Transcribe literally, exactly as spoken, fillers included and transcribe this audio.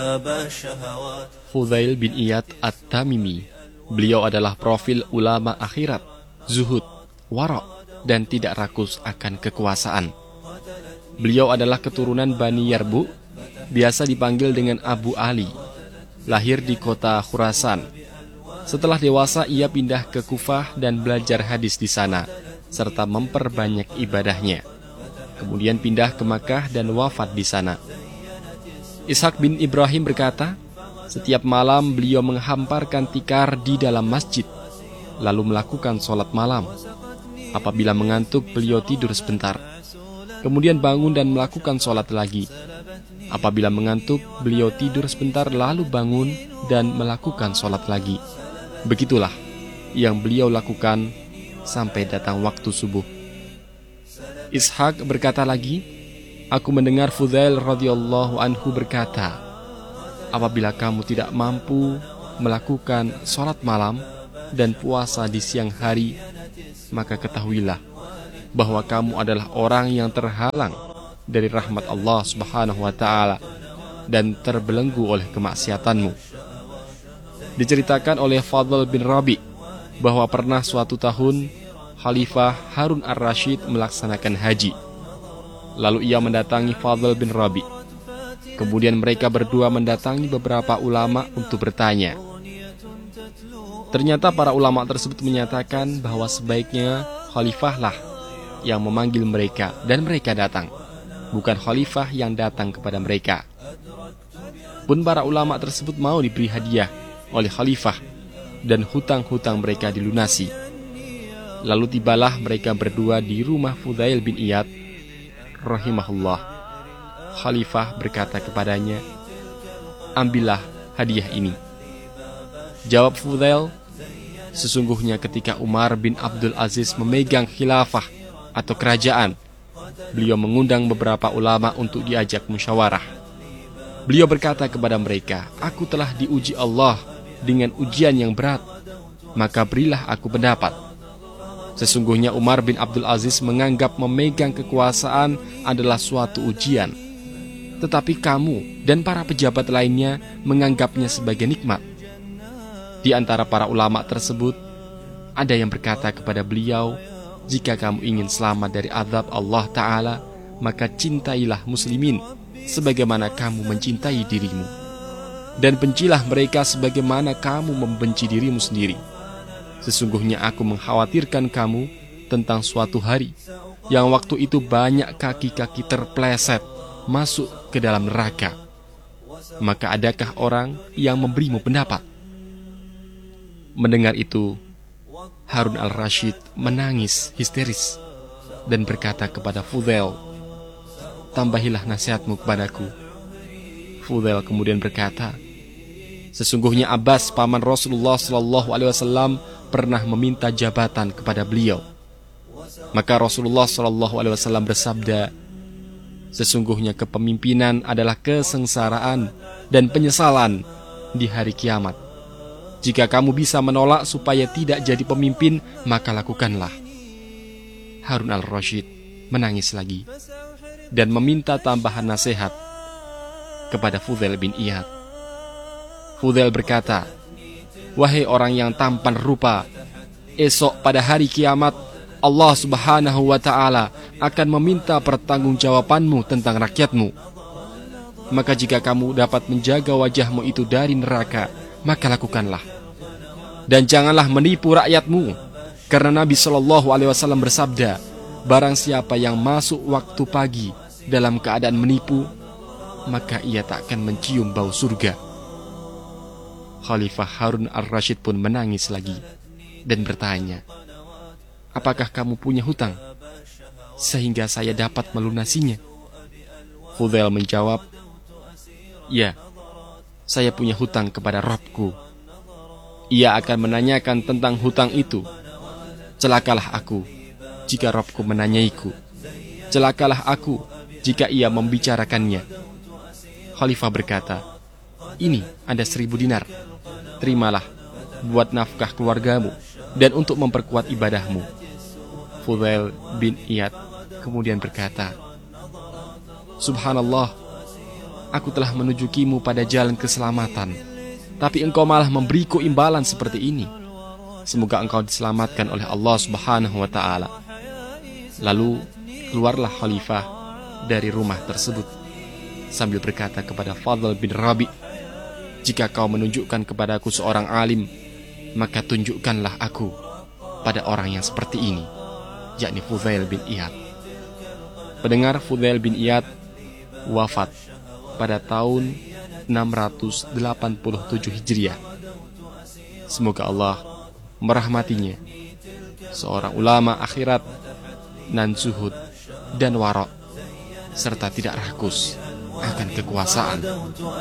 Fudail bin Iyad At-Tamimi. Beliau adalah profil ulama akhirat, zuhud, wara' dan tidak rakus akan kekuasaan. Beliau adalah keturunan Bani Yarbu, biasa dipanggil dengan Abu Ali. Lahir di kota Khurasan. Setelah dewasa ia pindah ke Kufah dan belajar hadis di sana, serta memperbanyak ibadahnya. Kemudian pindah ke Makkah dan wafat di sana. Ishaq bin Ibrahim berkata, setiap malam beliau menghamparkan tikar di dalam masjid, lalu melakukan sholat malam. Apabila mengantuk, beliau tidur sebentar, kemudian bangun dan melakukan sholat lagi. Apabila mengantuk, beliau tidur sebentar, lalu bangun dan melakukan sholat lagi. Begitulah yang beliau lakukan sampai datang waktu subuh. Ishaq berkata lagi, aku mendengar Fudail radhiyallahu anhu berkata, apabila kamu tidak mampu melakukan sholat malam dan puasa di siang hari, maka ketahuilah bahwa kamu adalah orang yang terhalang dari rahmat Allah subhanahu wa ta'ala dan terbelenggu oleh kemaksiatanmu. Diceritakan oleh Fadl bin Rabi bahwa pernah suatu tahun Khalifah Harun ar-Rasyid melaksanakan haji. Lalu ia mendatangi Fadl bin Rabi. Kemudian mereka berdua mendatangi beberapa ulama untuk bertanya. Ternyata para ulama tersebut menyatakan bahwa sebaiknya khalifahlah yang memanggil mereka dan mereka datang, bukan khalifah yang datang kepada mereka. Pun para ulama tersebut mau diberi hadiah oleh khalifah dan hutang-hutang mereka dilunasi. Lalu tibalah mereka berdua di rumah Fudail bin Iyad rahimahullah. Khalifah berkata kepadanya, ambillah hadiah ini. Jawab Fudail, sesungguhnya ketika Umar bin Abdul Aziz memegang khilafah atau kerajaan, beliau mengundang beberapa ulama untuk diajak musyawarah. Beliau berkata kepada mereka, aku telah diuji Allah dengan ujian yang berat, maka berilah aku pendapat. Sesungguhnya Umar bin Abdul Aziz menganggap memegang kekuasaan adalah suatu ujian, tetapi kamu dan para pejabat lainnya menganggapnya sebagai nikmat. Di antara para ulama tersebut, ada yang berkata kepada beliau, jika kamu ingin selamat dari azab Allah Ta'ala, maka cintailah muslimin sebagaimana kamu mencintai dirimu, dan bencilah mereka sebagaimana kamu membenci dirimu sendiri. Sesungguhnya aku mengkhawatirkan kamu tentang suatu hari yang waktu itu banyak kaki-kaki terpleset masuk ke dalam neraka. Maka adakah orang yang memberimu pendapat? Mendengar itu, Harun al-Rasyid menangis histeris dan berkata kepada Fudail, tambahilah nasihatmu kepadaku. Fudail kemudian berkata, sesungguhnya Abbas paman Rasulullah shallallahu alaihi wasallam pernah meminta jabatan kepada beliau. Maka Rasulullah shallallahu alaihi wasallam bersabda, sesungguhnya kepemimpinan adalah kesengsaraan dan penyesalan di hari kiamat. Jika kamu bisa menolak supaya tidak jadi pemimpin, maka lakukanlah. Harun al-Rasyid menangis lagi dan meminta tambahan nasihat kepada Fudail bin Iyad. Fudail berkata, wahai orang yang tampan rupa, esok pada hari kiamat Allah subhanahu wa ta'ala akan meminta pertanggungjawabanmu tentang rakyatmu. Maka jika kamu dapat menjaga wajahmu itu dari neraka, maka lakukanlah. Dan janganlah menipu rakyatmu, karena Nabi shallallahu alaihi wasallam bersabda, barang siapa yang masuk waktu pagi dalam keadaan menipu, maka ia tak akan mencium bau surga. Khalifah Harun al-Rasyid pun menangis lagi dan bertanya, apakah kamu punya hutang sehingga saya dapat melunasinya? Fudail menjawab, ya, saya punya hutang kepada Rabbku. Ia akan menanyakan tentang hutang itu. Celakalah aku jika Rabbku menanyaiku. Celakalah aku jika ia membicarakannya. Khalifah berkata, ini ada seribu dinar. Terimalah buat nafkah keluargamu dan untuk memperkuat ibadahmu. Fudail bin Iyad kemudian berkata, subhanallah, aku telah menunjukimu pada jalan keselamatan, tapi engkau malah memberiku imbalan seperti ini. Semoga engkau diselamatkan oleh Allah Subhanahu wa Ta'ala. Lalu keluarlah khalifah dari rumah tersebut sambil berkata kepada Fadl bin Rabi, jika kau menunjukkan kepadaku seorang alim, maka tunjukkanlah aku pada orang yang seperti ini, yakni Fudail bin Iyad. Pendengar, Fudail bin Iyad wafat pada tahun enam ratus delapan puluh tujuh Hijriah. Semoga Allah merahmatinya, seorang ulama akhirat nan zuhud dan warok, serta tidak rakus akan kekuasaan.